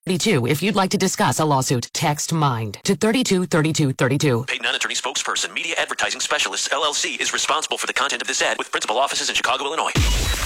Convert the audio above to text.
If you'd like to discuss a lawsuit, text MIND to 323232. Paid non-attorney spokesperson, Media Advertising Specialists, LLC, is responsible for the content of this ad with principal offices in Chicago, Illinois.